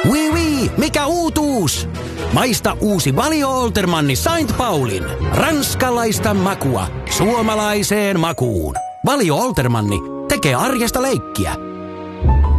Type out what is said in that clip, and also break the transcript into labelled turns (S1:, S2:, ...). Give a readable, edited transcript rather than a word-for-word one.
S1: Oui, mikä uutuus? Maista uusi Valio Oltermanni Saint Paulin. Ranskalaista makua suomalaiseen makuun. Valio Oltermanni tekee arjesta leikkiä.